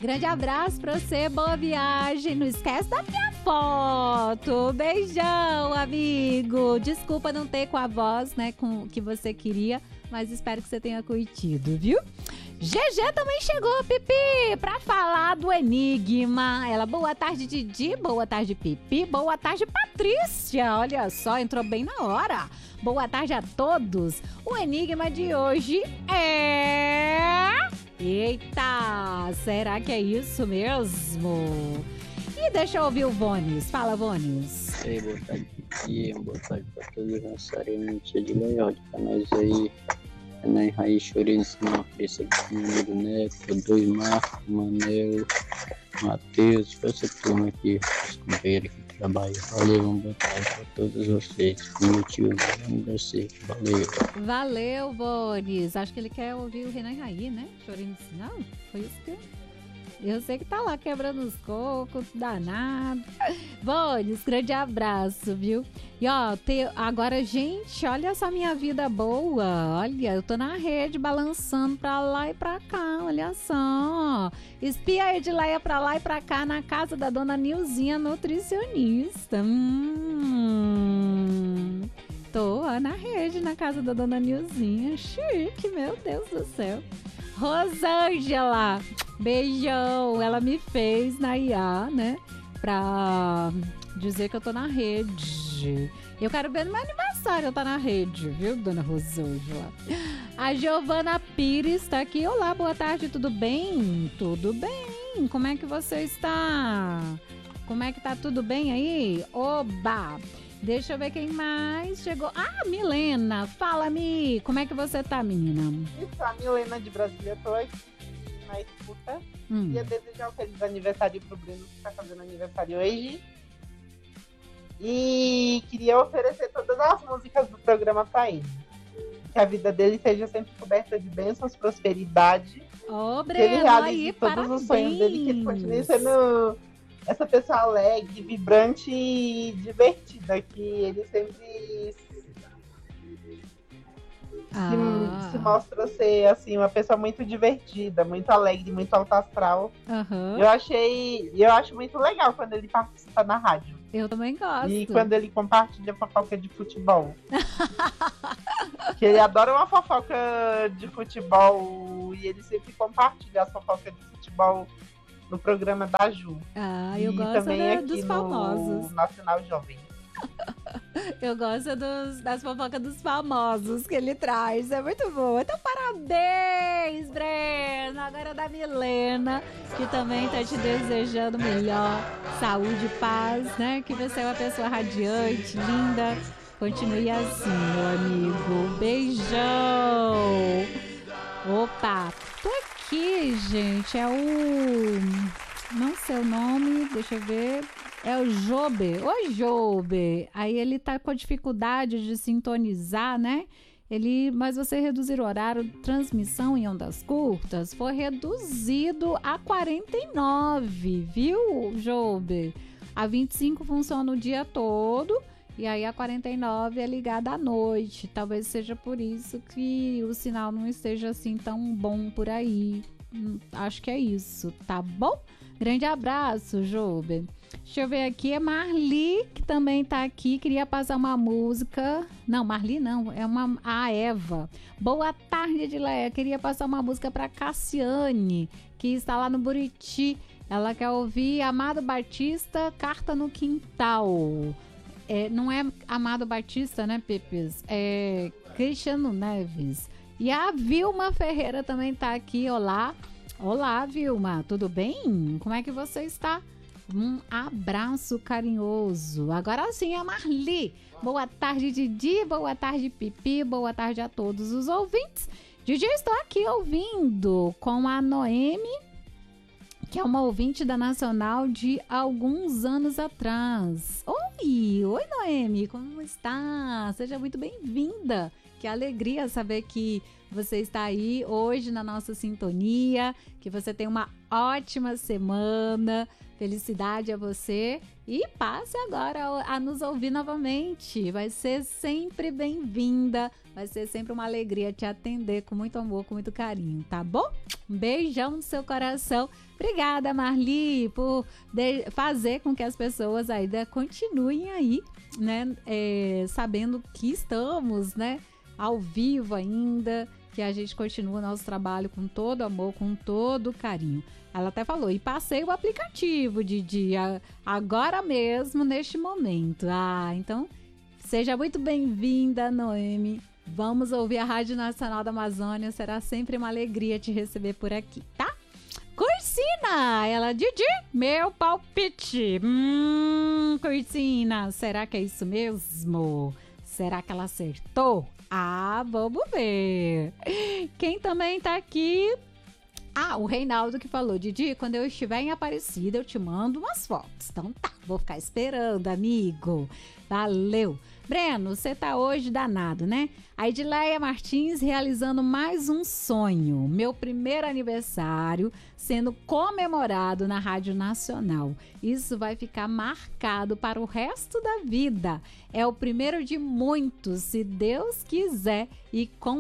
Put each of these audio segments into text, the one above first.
Grande abraço pra você, boa viagem. Não esquece da minha foto. Beijão, amigo. Desculpa não ter com a voz, né, com que você queria, mas espero que você tenha curtido, viu? GG também chegou, Pipi, pra falar do Enigma. Ela, boa tarde, Didi, boa tarde, Pipi, boa tarde, Patrícia. Olha só, entrou bem na hora. Boa tarde a todos. O Enigma de hoje é... Eita, será que é isso mesmo? E deixa eu ouvir o Vones. Fala, Vones. Ei, boa tarde, Pipi. Boa tarde pra todos nós, seriamente de Leode. Pra nós aí, Renan Raiz, Chorino, Simão, Cresça, Número Neto, Dois Marcos, Manel, Matheus, pra essa turma aqui, os companheiros que trabalham. Valeu, uma boa tarde pra todos vocês. Meu tio, você. Valeu. Valeu, Vones. Acho que ele quer ouvir o Renan Raí, né? Chorino, não? Foi isso que... Eu sei que tá lá quebrando os cocos, danado. Vones, grande abraço, viu? E ó, agora, gente, olha essa minha vida boa. Olha, eu tô na rede balançando pra lá e pra cá, olha só. Espia a Edileia pra lá e pra cá na casa da dona Nilzinha, nutricionista. Tô na rede na casa da dona Nilzinha. Chique, meu Deus do céu. Rosângela, beijão. Ela me fez na IA, né? Pra dizer que eu tô na rede. Eu quero ver no meu aniversário eu tá na rede, viu, dona Rosângela? A Giovana Pires tá aqui. Olá, boa tarde, tudo bem? Tudo bem. Como é que você está? Como é que tá? Tudo bem aí? Oba! Deixa eu ver quem mais chegou. Ah, Milena. Fala, Mi. Como é que você tá, menina? Isso, a Milena de Brasília. Tô aqui na escuta. Queria desejar um feliz aniversário pro Bruno, que tá fazendo aniversário hoje. E queria oferecer todas as músicas do programa pra ele. Que a vida dele seja sempre coberta de bênçãos, prosperidade. Breno, que ele realize aí, todos parabéns. os sonhos dele, que ele continue sendo essa pessoa alegre, vibrante e divertida, que ele sempre se mostra ser assim, uma pessoa muito divertida, muito alegre, muito alto astral. Eu acho muito legal quando ele participa na rádio. Eu também gosto. E quando ele compartilha fofoca de futebol. Que ele adora uma fofoca de futebol e ele sempre compartilha as fofocas de futebol no programa da Ju. Eu gosto também aqui dos no famosos. Nacional Jovem. Eu gosto das fofocas dos famosos que ele traz. É muito bom. Então, parabéns, Breno. Agora é da Milena, que também tá te desejando melhor saúde e paz, né? Que você é uma pessoa radiante, linda. Continue assim, meu amigo. Beijão. Opa, tô aqui, gente. É o... Não sei o nome, deixa eu ver. É o Jobe. Oi, Jobe. Aí ele tá com dificuldade de sintonizar, né? Mas você reduzir o horário de transmissão em ondas curtas foi reduzido a 49, viu, Jobe? A 25 funciona o dia todo e aí a 49 é ligada à noite. Talvez seja por isso que o sinal não esteja assim tão bom por aí. Acho que é isso, tá bom? Grande abraço, Jobe. Deixa eu ver aqui, é Marli, que também tá aqui, queria passar uma música. Não, Marli não, é a Eva. Boa tarde, Edileia, queria passar uma música pra Cassiane, que está lá no Buriti. Ela quer ouvir Amado Batista, Carta no Quintal. Não é Amado Batista, né, Pepes? É Cristiano Neves. E a Vilma Ferreira também tá aqui, olá. Olá, Vilma, tudo bem? Como é que você está? Um abraço carinhoso. Agora sim, a Marli. Boa tarde, Didi. Boa tarde, Pipi. Boa tarde a todos os ouvintes. Didi, estou aqui ouvindo com a Noemi, que é uma ouvinte da Nacional de alguns anos atrás. Oi, Noemi, como está? Seja muito bem-vinda. que alegria saber que você está aí hoje na nossa sintonia, que você tem uma ótima semana. Felicidade a você e passe agora a nos ouvir novamente. Vai ser sempre bem-vinda, vai ser sempre uma alegria te atender com muito amor, com muito carinho, tá bom? Um beijão no seu coração. Obrigada, Marli, por fazer com que as pessoas ainda continuem aí, né, sabendo que estamos, né, ao vivo ainda, que a gente continua o nosso trabalho com todo amor, com todo carinho. Ela até falou, e passei o aplicativo, Didi, agora mesmo, neste momento. Então, seja muito bem-vinda, Noemi. Vamos ouvir a Rádio Nacional da Amazônia, será sempre uma alegria te receber por aqui, tá? Cursina, ela, Didi, meu palpite. Cursina, será que é isso mesmo? Será que ela acertou? Vamos ver. Quem também tá aqui? O Reinaldo que falou, Didi, quando eu estiver em Aparecida, eu te mando umas fotos. Então tá, vou ficar esperando, amigo. Valeu. Breno, você tá hoje danado, né? A Edileia Martins realizando mais um sonho. Meu primeiro aniversário sendo comemorado na Rádio Nacional. Isso vai ficar marcado para o resto da vida. É o primeiro de muitos, se Deus quiser. E com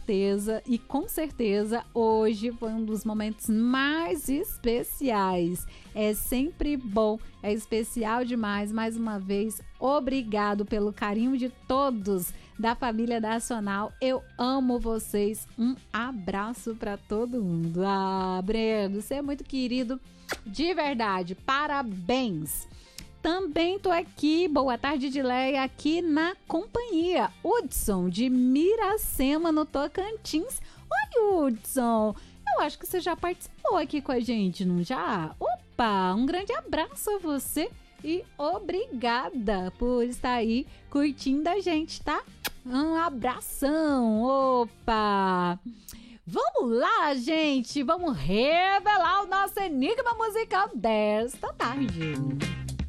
certeza, hoje foi um dos momentos mais especiais. É sempre bom, é especial demais. Mais uma vez, obrigado pelo carinho de todos da família Nacional. Eu amo vocês. Um abraço para todo mundo. Breno, você é muito querido, de verdade. Parabéns. Também tô aqui, boa tarde, Edileia, aqui na companhia. Hudson, de Miracema, no Tocantins. Oi, Hudson. Eu acho que você já participou aqui com a gente, não já? Opa, um grande abraço a você e obrigada por estar aí curtindo a gente, tá? Um abração, opa! Vamos lá, gente, vamos revelar o nosso enigma musical desta tarde.